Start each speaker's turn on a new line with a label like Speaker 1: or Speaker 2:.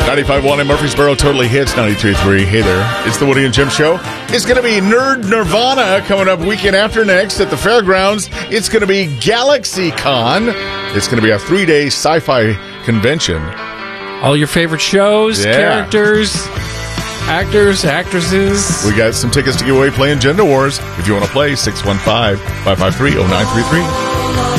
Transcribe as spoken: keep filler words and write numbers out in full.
Speaker 1: ninety-five point one in Murfreesboro, Totally Hits ninety-two point three. Hey there, it's the Woody and Jim Show. It's going to be Nerd Nirvana coming up weekend after next at the fairgrounds. It's going to be GalaxyCon. It's going to be a three-day sci-fi convention.
Speaker 2: All your favorite shows,
Speaker 1: yeah.
Speaker 2: characters, actors, actresses.
Speaker 1: We got some tickets to give away playing Gender Wars. If you want to play, six one five, five five three, oh nine three three.